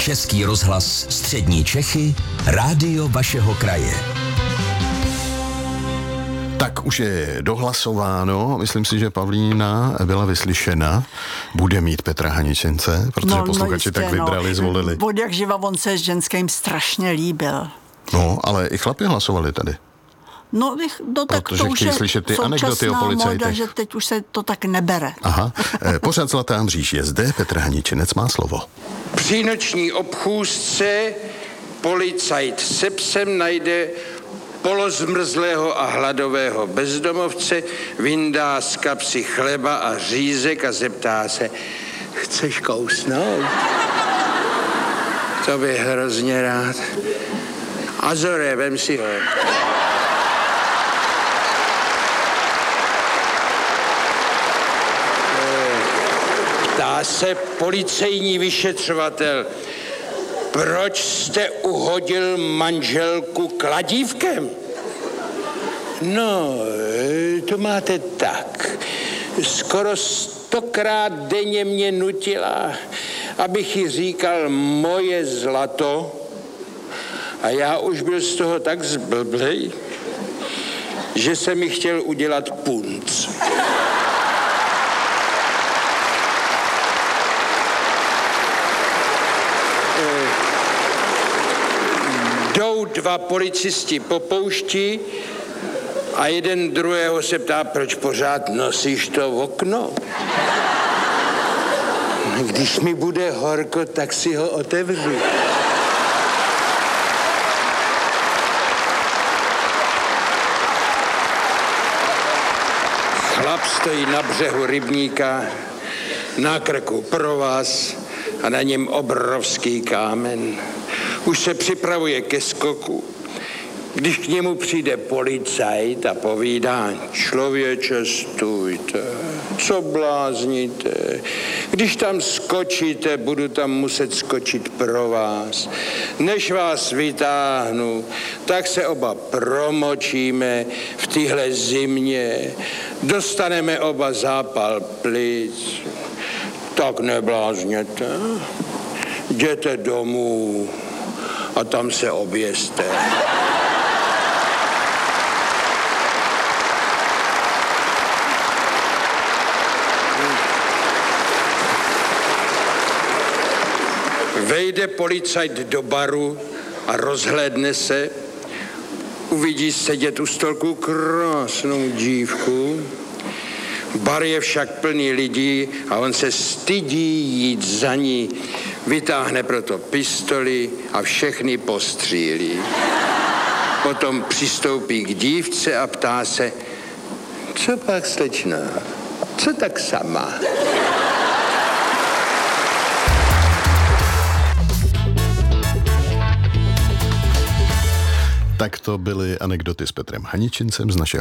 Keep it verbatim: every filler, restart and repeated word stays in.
Český rozhlas Střední Čechy, rádio vašeho kraje. Tak už je dohlasováno, myslím si, že Pavlína byla vyslyšena, bude mít Petra Haničince, protože no, posluchači no tak vybrali, no. zvolili. Od jak živa on se s ženským strašně líbil. No, ale i chlapi hlasovali tady. No, no tak protože to už chtějí je slyšet ty anekdoty o policajtech. Moda, že teď už se to tak nebere. Aha, pořád Zlatá mříž je zde, Petr Haničinec má slovo. Při noční obchůzce policajt se psem najde polozmrzlého a hladového bezdomovce, vyndá z kapsy chleba a řízek a zeptá se, chceš kousnout? To bych hrozně rád. Azore, vem si ho. Ptá se policejní vyšetřovatel, proč jste uhodil manželku kladívkem? No, to máte tak. Skoro stokrát denně mě nutila, abych jí říkal moje zlato, a já už byl z toho tak zblblej, že jsem mi chtěl udělat punc. Jdou dva policisti po poušti a jeden druhého se ptá, proč pořád nosíš to okno? Když mi bude horko, tak si ho otevřu. Chlap stojí na břehu rybníka, na krku provaz a na něm obrovský kámen. Už se připravuje ke skoku. Když k němu přijde policajt a povídá, člověče, stůjte, co blázníte? Když tam skočíte, budu tam muset skočit pro vás. Než vás vytáhnu, tak se oba promočíme v téhle zimě. Dostaneme oba zápal plic. Tak neblázněte. Jděte domů a tam se oběste. Vejde policajt do baru a rozhlédne se, uvidí sedět u stolku krásnou dívku. Bar je však plný lidí a on se stydí jít za ní. Vytáhne proto pistoli a všechny postřílí. Potom přistoupí k dívce a ptá se, co pak, slečna, co tak sama? Tak to byly anekdoty s Petrem Haničincem z našeho